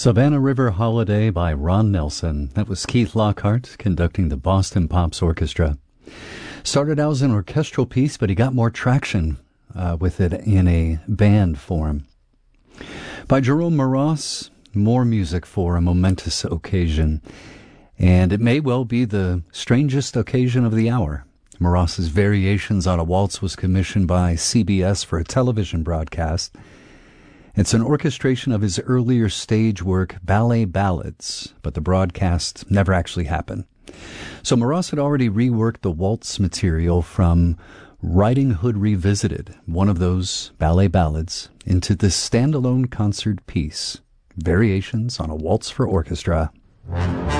Savannah River Holiday by Ron Nelson. That was Keith Lockhart conducting the Boston Pops Orchestra. Started out as an orchestral piece, but he got more traction with it in a band form. By Jerome Moross, more music for a momentous occasion. And it may well be the strangest occasion of the hour. Moross's Variations on a Waltz was commissioned by CBS for a television broadcast. It's an orchestration of his earlier stage work, Ballet Ballads, but the broadcast never actually happened. So Moross had already reworked the waltz material from Riding Hood Revisited, one of those ballet ballads, into this standalone concert piece, Variations on a Waltz for Orchestra.